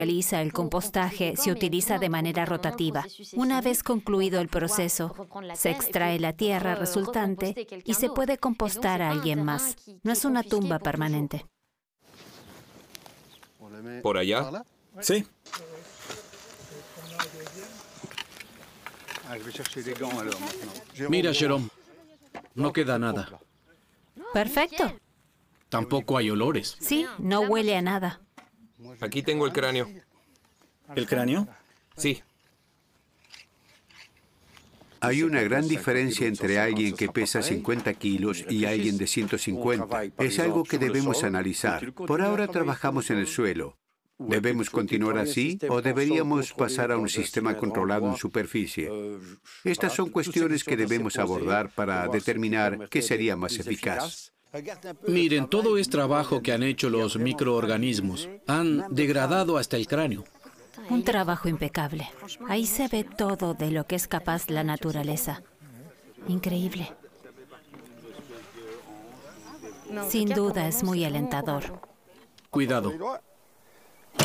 realiza el compostaje se utiliza de manera rotativa. Una vez concluido el proceso, se extrae la tierra resultante y se puede compostar a alguien más. No es una tumba permanente. ¿Por allá? Sí. Mira, Jerome, no queda nada. Perfecto. Tampoco hay olores. Sí, no huele a nada. Aquí tengo el cráneo. ¿El cráneo? Sí. Hay una gran diferencia entre alguien que pesa 50 kilos y alguien de 150. Es algo que debemos analizar. Por ahora trabajamos en el suelo. ¿Debemos continuar así o deberíamos pasar a un sistema controlado en superficie? Estas son cuestiones que debemos abordar para determinar qué sería más eficaz. Miren, todo es trabajo que han hecho los microorganismos. Han degradado hasta el cráneo. Un trabajo impecable. Ahí se ve todo de lo que es capaz la naturaleza. Increíble. Sin duda es muy alentador. Cuidado.